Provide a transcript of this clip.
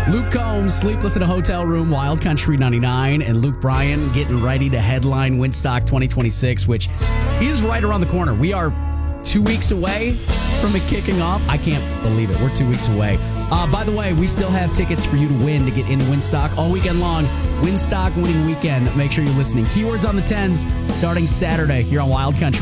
Luke Combs, Sleepless in a Hotel Room, Wild Country 99, and Luke Bryan getting ready to headline Woodstock 2026, which is right around the corner. We are 2 weeks away from it kicking off. I can't believe it. We're 2 weeks away. By the way, we still have tickets for you to win to get in Woodstock all weekend long. Woodstock winning weekend. Make sure you're listening. Keywords on the 10s starting Saturday here on Wild Country.